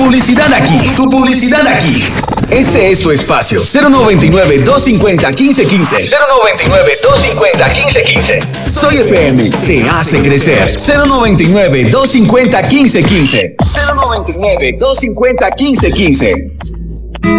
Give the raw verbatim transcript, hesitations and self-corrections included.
publicidad aquí, tu publicidad aquí. Este es tu espacio. cero noventa y nueve, doscientos cincuenta, quince quince. cero noventa y nueve, doscientos cincuenta, quince quince. Soy F M, te hace crecer. cero noventa y nueve, doscientos cincuenta, quince quince. cero noventa y nueve, doscientos cincuenta, quince quince.